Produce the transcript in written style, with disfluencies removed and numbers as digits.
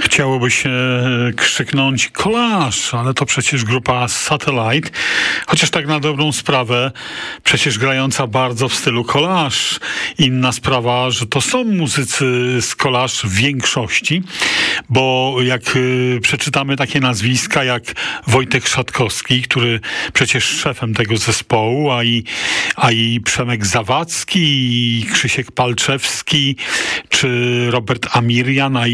Chciałoby się krzyknąć kolaż, ale to przecież grupa Satellite, chociaż tak na dobrą sprawę przecież grająca bardzo w stylu kolaż. Inna sprawa, że to są muzycy z kolaż w większości, bo jak przeczytamy takie nazwiska jak Wojtek Szatkowski, który przecież szefem tego zespołu, a i Przemek Zawadzki, i Krzysiek Palczewski, czy Robert Amirian,